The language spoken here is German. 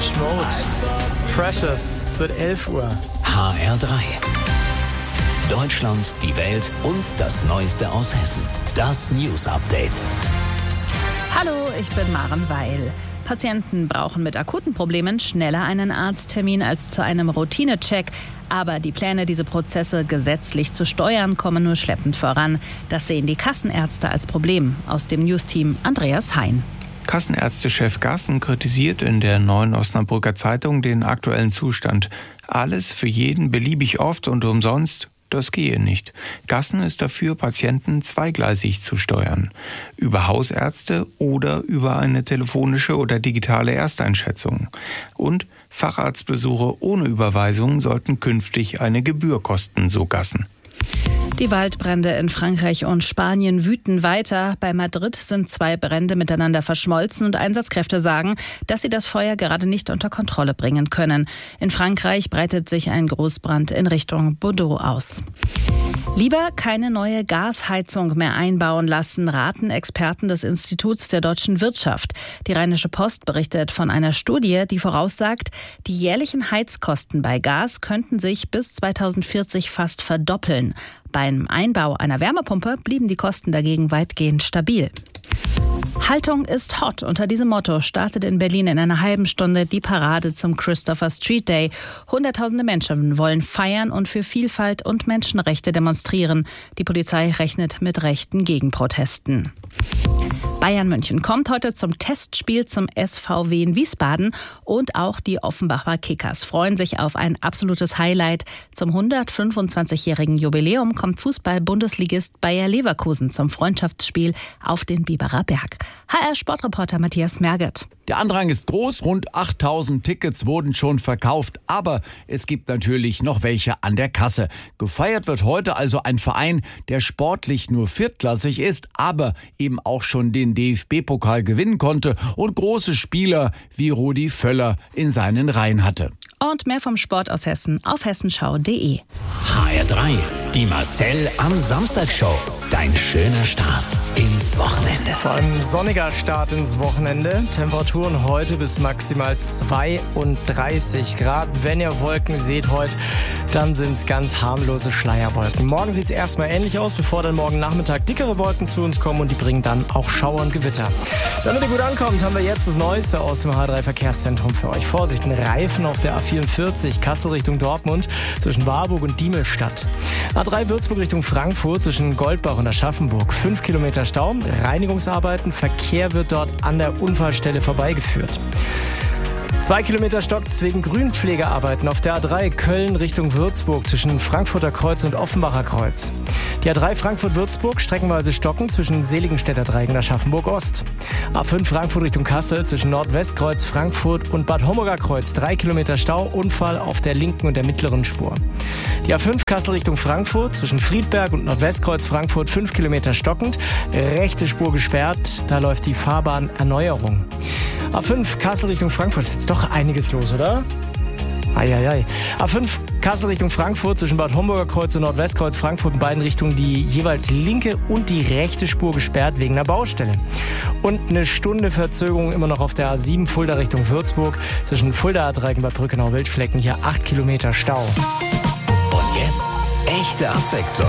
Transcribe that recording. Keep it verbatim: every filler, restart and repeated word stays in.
Mode. Precious. Es wird elf Uhr. H R drei. Deutschland, die Welt und das Neueste aus Hessen. Das News Update. Hallo, ich bin Maren Weil. Patienten brauchen mit akuten Problemen schneller einen Arzttermin als zu einem Routinecheck. Aber die Pläne, diese Prozesse gesetzlich zu steuern, kommen nur schleppend voran. Das sehen die Kassenärzte als Problem. Aus dem News-Team Andreas Hein. Kassenärztechef Gassen kritisiert in der Neuen Osnabrücker Zeitung den aktuellen Zustand. Alles für jeden beliebig oft und umsonst, das gehe nicht. Gassen ist dafür, Patienten zweigleisig zu steuern. Über Hausärzte oder über eine telefonische oder digitale Ersteinschätzung. Und Facharztbesuche ohne Überweisung sollten künftig eine Gebühr kosten, so Gassen. Die Waldbrände in Frankreich und Spanien wüten weiter. Bei Madrid sind zwei Brände miteinander verschmolzen und Einsatzkräfte sagen, dass sie das Feuer gerade nicht unter Kontrolle bringen können. In Frankreich breitet sich ein Großbrand in Richtung Bordeaux aus. Lieber keine neue Gasheizung mehr einbauen lassen, raten Experten des Instituts der deutschen Wirtschaft. Die Rheinische Post berichtet von einer Studie, die voraussagt, die jährlichen Heizkosten bei Gas könnten sich bis zweitausendvierzig fast verdoppeln. Beim Einbau einer Wärmepumpe blieben die Kosten dagegen weitgehend stabil. Haltung ist hot. Unter diesem Motto startet in Berlin in einer halben Stunde die Parade zum Christopher Street Day. Hunderttausende Menschen wollen feiern und für Vielfalt und Menschenrechte demonstrieren. Die Polizei rechnet mit rechten Gegenprotesten. Bayern München kommt heute zum Testspiel zum S V W in Wiesbaden und auch die Offenbacher Kickers freuen sich auf ein absolutes Highlight. Zum hundertfünfundzwanzigjährigen Jubiläum kommt Fußball-Bundesligist Bayer Leverkusen zum Freundschaftsspiel auf den Biberer Berg. H R-Sportreporter Matthias Merget. Der Andrang ist groß, rund achttausend Tickets wurden schon verkauft, aber es gibt natürlich noch welche an der Kasse. Gefeiert wird heute also ein Verein, der sportlich nur viertklassig ist, aber eben auch schon den D F B-Pokal gewinnen konnte und große Spieler wie Rudi Völler in seinen Reihen hatte. Und mehr vom Sport aus Hessen auf hessenschau punkt de. H R drei. Die Marcel am Samstag-Show. Dein schöner Start ins Wochenende. Vor allem ein sonniger Start ins Wochenende. Temperaturen heute bis maximal zweiunddreißig Grad. Wenn ihr Wolken seht heute, dann sind es ganz harmlose Schleierwolken. Morgen sieht es erstmal ähnlich aus, bevor dann morgen Nachmittag dickere Wolken zu uns kommen und die bringen dann auch Schauer und Gewitter. Damit ihr gut ankommt, haben wir jetzt das Neueste aus dem H drei Verkehrszentrum für euch. Vorsicht, ein Reifen auf der A vierundvierzig, Kassel Richtung Dortmund, zwischen Warburg und Diemelstadt. A drei Würzburg Richtung Frankfurt, zwischen Goldbach und Aschaffenburg. Fünf Kilometer Stau, Reinigungsarbeiten, Verkehr wird dort an der Unfallstelle vorbeigeführt. Zwei Kilometer stockt's wegen Grünpflegearbeiten auf der A drei Köln Richtung Würzburg zwischen Frankfurter Kreuz und Offenbacher Kreuz. Die A drei Frankfurt-Würzburg streckenweise stocken zwischen Seligenstädter Dreieck und Aschaffenburg-Ost. A fünf Frankfurt Richtung Kassel zwischen Nordwestkreuz Frankfurt und Bad Homburger Kreuz. Drei Kilometer Stau, Unfall auf der linken und der mittleren Spur. Die A fünf Kassel Richtung Frankfurt zwischen Friedberg und Nordwestkreuz Frankfurt. Fünf Kilometer stockend, rechte Spur gesperrt, da läuft die Fahrbahnerneuerung. A fünf Kassel Richtung Frankfurt, ist jetzt doch einiges los, oder? Eieiei. A fünf Kassel Richtung Frankfurt zwischen Bad Homburger Kreuz und Nordwestkreuz Frankfurt in beiden Richtungen die jeweils linke und die rechte Spur gesperrt wegen einer Baustelle. Und eine Stunde Verzögerung immer noch auf der A sieben Fulda Richtung Würzburg zwischen Fulda Dreieck und Bad Brückenau Wildflecken. Hier acht Kilometer Stau. Und jetzt echte Abwechslung.